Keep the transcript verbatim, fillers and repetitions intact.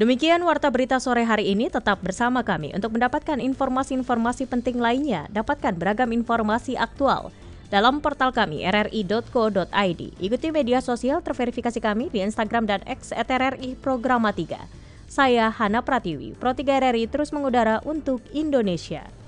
Demikian Warta Berita sore hari ini, tetap bersama kami untuk mendapatkan informasi-informasi penting lainnya. Dapatkan beragam informasi aktual dalam portal kami r r i dot co dot i d. Ikuti media sosial terverifikasi kami di Instagram dan X at r r i Programa tiga. Saya Hana Pratiwi, Pro tiga R R I terus mengudara untuk Indonesia.